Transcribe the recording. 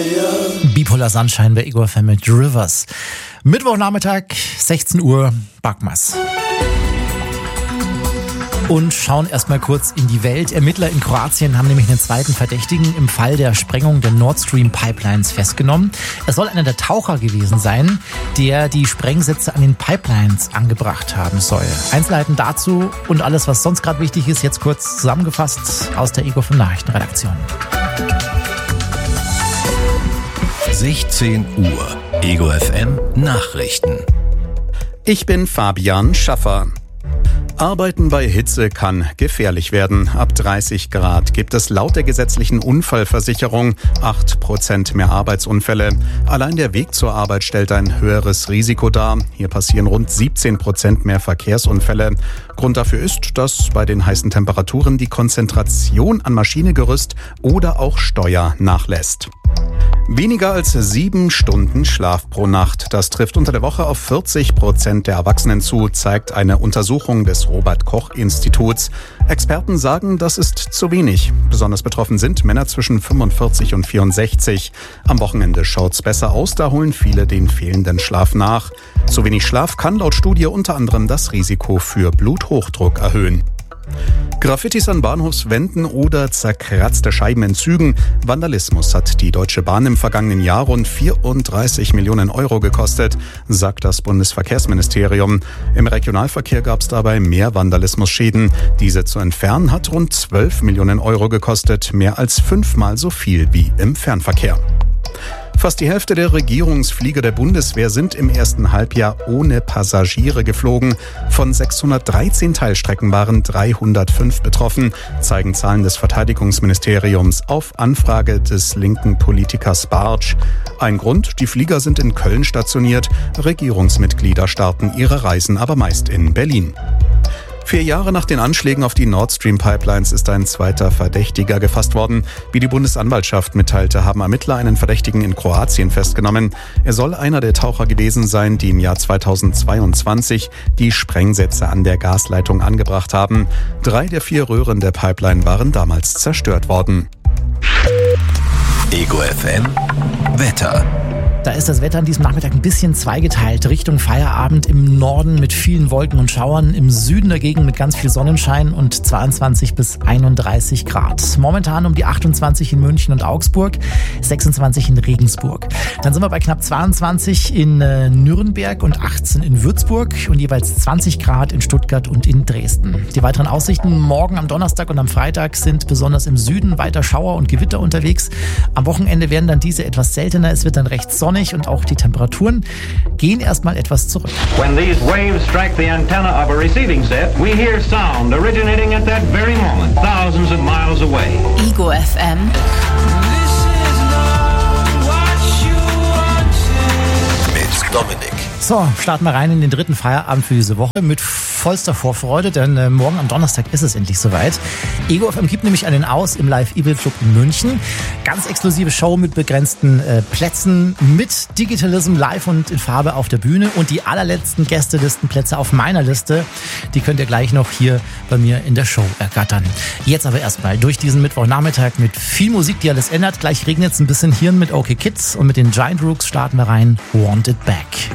Bipolar Sunshine bei Ego FM mit Rivers. Mittwochnachmittag, 16 Uhr, Backmas. Und schauen erstmal kurz in die Welt. Ermittler in Kroatien haben nämlich einen zweiten Verdächtigen im Fall der Sprengung der Nord Stream Pipelines festgenommen. Es soll einer der Taucher gewesen sein, der die Sprengsätze an den Pipelines angebracht haben soll. Einzelheiten dazu und alles, was sonst gerade wichtig ist, jetzt kurz zusammengefasst aus der Ego FM Nachrichtenredaktion. 16 Uhr, Ego FM Nachrichten. Ich bin Fabian Schaffer. Arbeiten bei Hitze kann gefährlich werden. Ab 30 Grad gibt es laut der gesetzlichen Unfallversicherung 8% mehr Arbeitsunfälle. Allein der Weg zur Arbeit stellt ein höheres Risiko dar. Hier passieren rund 17% mehr Verkehrsunfälle. Grund dafür ist, dass bei den heißen Temperaturen die Konzentration an Maschinegerüst oder auch Steuer nachlässt. Weniger als 7 Stunden Schlaf pro Nacht. Das trifft unter der Woche auf 40% der Erwachsenen zu, zeigt eine Untersuchung des Robert-Koch-Instituts. Experten sagen, das ist zu wenig. Besonders betroffen sind Männer zwischen 45 und 64. Am Wochenende schaut's besser aus, da holen viele den fehlenden Schlaf nach. Zu wenig Schlaf kann laut Studie unter anderem das Risiko für Bluthochdruck erhöhen. Graffitis an Bahnhofswänden oder zerkratzte Scheiben in Zügen. Vandalismus hat die Deutsche Bahn im vergangenen Jahr rund 34 Millionen Euro gekostet, sagt das Bundesverkehrsministerium. Im Regionalverkehr gab es dabei mehr Vandalismusschäden. Diese zu entfernen hat rund 12 Millionen Euro gekostet, mehr als 5-mal so viel wie im Fernverkehr. Fast die Hälfte der Regierungsflieger der Bundeswehr sind im ersten Halbjahr ohne Passagiere geflogen. Von 613 Teilstrecken waren 305 betroffen, zeigen Zahlen des Verteidigungsministeriums auf Anfrage des linken Politikers Bartsch. Ein Grund, die Flieger sind in Köln stationiert, Regierungsmitglieder starten ihre Reisen aber meist in Berlin. 4 Jahre nach den Anschlägen auf die Nord Stream Pipelines ist ein zweiter Verdächtiger gefasst worden. Wie die Bundesanwaltschaft mitteilte, haben Ermittler einen Verdächtigen in Kroatien festgenommen. Er soll einer der Taucher gewesen sein, die im Jahr 2022 die Sprengsätze an der Gasleitung angebracht haben. 3 der 4 Röhren der Pipeline waren damals zerstört worden. Ego FM Wetter. Da ist das Wetter an diesem Nachmittag ein bisschen zweigeteilt. Richtung Feierabend im Norden mit vielen Wolken und Schauern, im Süden dagegen mit ganz viel Sonnenschein und 22 bis 31 Grad. Momentan um die 28 in München und Augsburg, 26 in Regensburg. Dann sind wir bei knapp 22 in Nürnberg und 18 in Würzburg und jeweils 20 Grad in Stuttgart und in Dresden. Die weiteren Aussichten morgen am Donnerstag und am Freitag sind besonders im Süden weiter Schauer und Gewitter unterwegs. Am Wochenende werden dann diese etwas seltener. Es wird dann recht sonnig und auch die Temperaturen gehen erstmal etwas zurück. When these waves strike the antenna of a receiving set, we hear sound originating at that very moment, thousands of miles away. Ego FM. Mit Dominik. So, starten wir rein in den dritten Feierabend für diese Woche mit vollster Vorfreude, denn morgen am Donnerstag ist es endlich soweit. Ego FM gibt nämlich einen Aus im Live Evil Club in München. Ganz exklusive Show mit begrenzten Plätzen, mit Digitalism live und in Farbe auf der Bühne und die allerletzten Gästelistenplätze auf meiner Liste, die könnt ihr gleich noch hier bei mir in der Show ergattern. Jetzt aber erstmal durch diesen Mittwochnachmittag mit viel Musik, die alles ändert. Gleich regnet es ein bisschen Hirn mit OK Kids und mit den Giant Rooks starten wir rein. Want It Back.